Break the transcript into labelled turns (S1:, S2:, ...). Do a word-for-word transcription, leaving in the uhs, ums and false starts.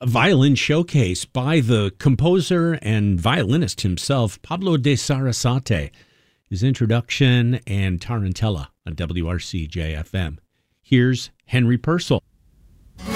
S1: a violin showcase by the composer and violinist himself, Pablo de Sarasate. His introduction and Tarantella on W R C J F M. Here's Henry Purcell.